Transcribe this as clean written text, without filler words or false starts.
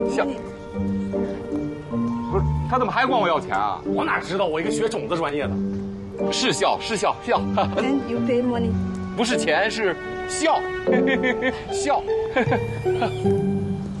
笑。不是，他怎么还管我要钱啊？ 我哪知道，我一个学种子专业的。 是笑。 And you pay money. 不是钱，是笑，笑。